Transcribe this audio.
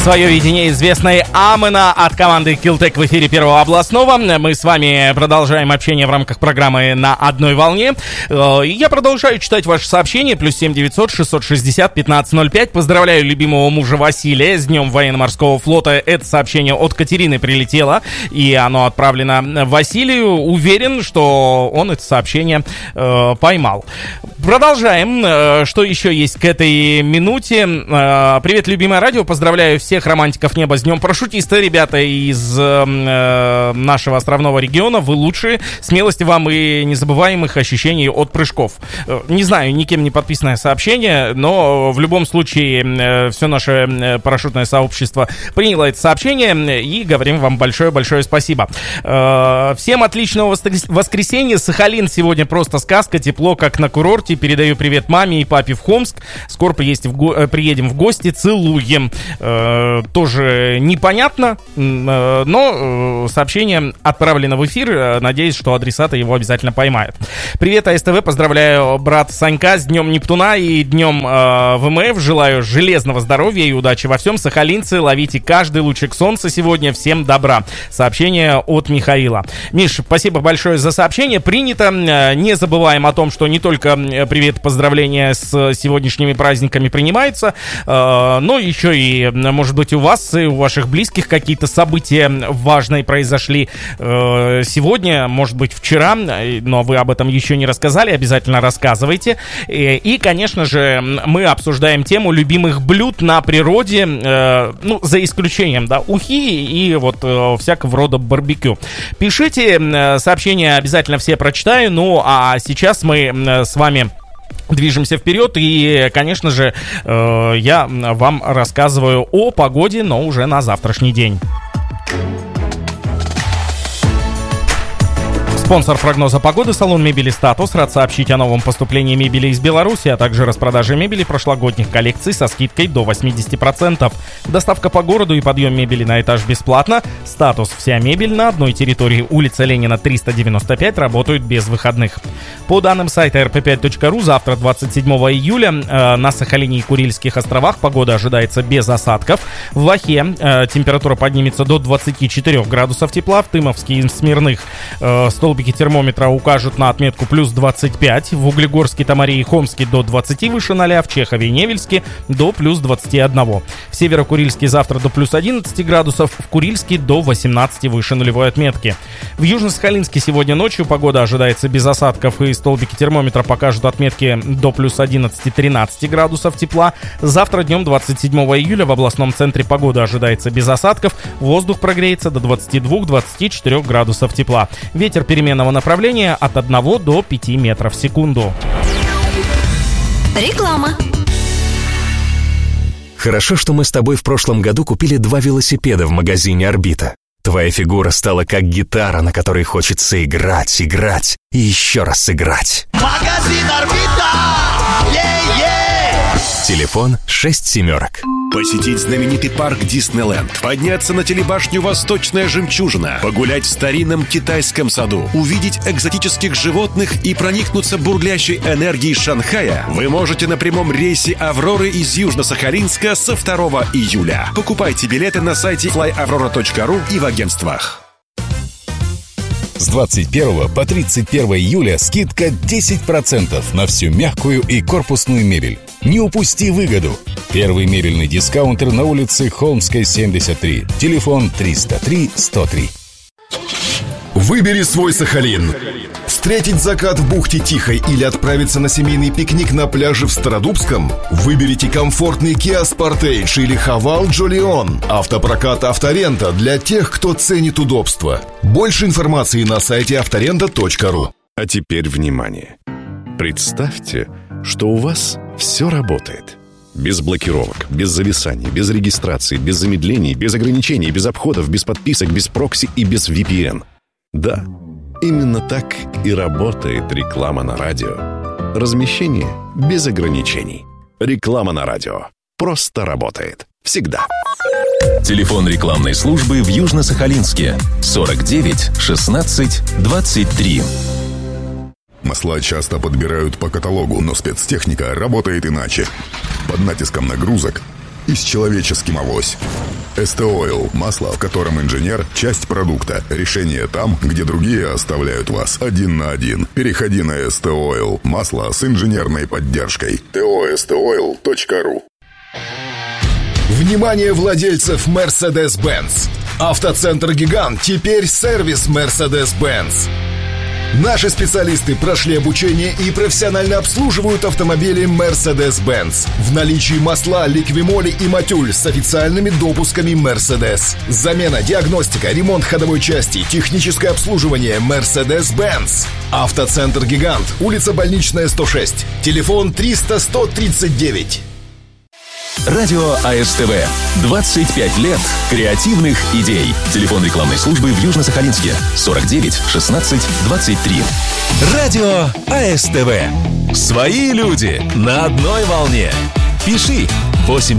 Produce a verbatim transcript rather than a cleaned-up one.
Свое видение известной Амена от команды Killtech в эфире Первого областного. Мы с вами продолжаем общение в рамках программы «На одной волне». Я продолжаю читать ваши сообщения. Плюс семь девятьсот шестьсот шестьдесят пятнадцать ноль пять. Поздравляю любимого мужа Василия с Днем военно-морского флота. Это сообщение от Катерины прилетело, и оно отправлено Василию. Уверен, что он это сообщение э, поймал. Продолжаем. Э, что еще есть к этой минуте? Э, привет, любимое радио. Поздравляю всех романтиков неба с Днем парашютиста. Ребята из э, нашего островного региона, вы лучшие. Смелости вам и незабываемых ощущений от прыжков. Э, не знаю, никем не подписанное сообщение, но в любом случае э, все наше парашютное сообщество приняло это сообщение, и говорим вам большое-большое спасибо. Э, всем отличного воскресенья. Сахалин сегодня просто сказка, тепло, как на курорте. Передаю привет маме и папе в Хомск. Скоро приедем в, го- приедем в гости, целуем. Э, тоже непонятно, но сообщение отправлено в эфир. Надеюсь, что адресата его обязательно поймают. Привет, АСТВ, поздравляю брат Санька с Днем Нептуна и Днем э, ВМФ. Желаю железного здоровья и удачи во всем. Сахалинцы, ловите каждый лучик солнца сегодня. Всем добра. Сообщение от Михаила. Миш, спасибо большое за сообщение. Принято. Не забываем о том, что не только привет, поздравления с сегодняшними праздниками принимаются, э, но еще и, может быть, у вас и у ваших близких какие-то события важные произошли э, сегодня, может быть, вчера, но вы об этом еще не рассказали, обязательно рассказывайте. И, и конечно же, мы обсуждаем тему любимых блюд на природе, э, ну, за исключением, да, ухи и вот э, всякого рода барбекю. Пишите, э, сообщения обязательно все прочитаю, ну, а сейчас мы э, с вами движемся вперед, и, конечно же, э, я вам рассказываю о погоде, но уже на завтрашний день. Спонсор прогноза погоды — салон мебели «Статус». Рад сообщить о новом поступлении мебели из Беларуси, а также распродаже мебели прошлогодних коллекций со скидкой до восемьдесят процентов. Доставка по городу и подъем мебели на этаж бесплатно. «Статус». Вся мебель на одной территории. Улица Ленина, триста девяносто пять, работают без выходных. По данным сайта эр пэ пять точка ру, завтра, двадцать седьмого июля, э, на Сахалине и Курильских островах погода ожидается без осадков. В Вахе э, температура поднимется до двадцати четырёх градусов тепла. В Тымовске и Смирных э, столбики термометра укажут на отметку плюс двадцать пять. В Углегорске, Тамаре и Хомске до двадцати выше ноля. В Чехове и Невельске до плюс двадцати одного. В Северо-Курильске завтра до плюс одиннадцати градусов. В Курильске до восемнадцати выше нулевой отметки. В Южно-Сахалинске сегодня ночью погода ожидается без осадков, и столбики термометра покажут отметки до плюс одиннадцати-тринадцати градусов тепла. Завтра днем, двадцать седьмого июля, в областном центре погода ожидается без осадков. Воздух прогреется до двадцати двух - двадцати четырёх градусов тепла. Ветер переменного направления от одного до пяти метров в секунду. Реклама. Хорошо, что мы с тобой в прошлом году купили два велосипеда в магазине «Орбита». Твоя фигура стала как гитара, на которой хочется играть, играть и еще раз играть. Магазин «Орбита». Е-е! Телефон шесть семерок. Посетить знаменитый парк Диснейленд, подняться на телебашню «Восточная жемчужина», погулять в старинном китайском саду, увидеть экзотических животных и проникнуться бурлящей энергией Шанхая вы можете на прямом рейсе «Авроры» из Южно-Сахалинска со второго июля. Покупайте билеты на сайте флай аврора точка ру и в агентствах. С двадцать первого по тридцать первое июля скидка десять процентов на всю мягкую и корпусную мебель. Не упусти выгоду. Первый мебельный дискаунтер на улице Холмской, семьдесят три. Телефон триста три сто три. Выбери свой Сахалин. Встретить закат в бухте Тихой или отправиться на семейный пикник на пляже в Стародубском? Выберите комфортный Kia Sportage или Haval Jolion. Автопрокат «Авторента» для тех, кто ценит удобство. Больше информации на сайте авторента точка ру. А теперь внимание. Представьте, что у вас все работает. Без блокировок, без зависаний, без регистрации, без замедлений, без ограничений, без обходов, без подписок, без прокси и без ви пи эн. Да, именно так и работает реклама на радио. Размещение без ограничений. Реклама на радио. Просто работает. Всегда. Телефон рекламной службы в Южно-Сахалинске сорок девять шестнадцать двадцать три. Масла часто подбирают по каталогу, но спецтехника работает иначе. Под натиском нагрузок и с человеческим авось. Эстеойл – масло, в котором инженер – часть продукта. Решение там, где другие оставляют вас один на один. Переходи на Эстеойл – масло с инженерной поддержкой. тэ о эс тэ ойл точка ру. Внимание владельцев Mercedes-Benz! Автоцентр «Гигант» теперь сервис Mercedes-Benz. Наши специалисты прошли обучение и профессионально обслуживают автомобили Mercedes-Benz. В наличии масла, ликвимоли и матюль с официальными допусками Mercedes. Замена, диагностика, ремонт ходовой части, техническое обслуживание Mercedes-Benz. Автоцентр «Гигант», улица Больничная, сто шесть. Телефон триста сто тридцать девять. Радио АСТВ. двадцать пять лет креативных идей. Телефон рекламной службы в Южно-Сахалинске. сорок девять шестнадцать двадцать три. Радио АСТВ. Свои люди на одной волне. Пиши восемь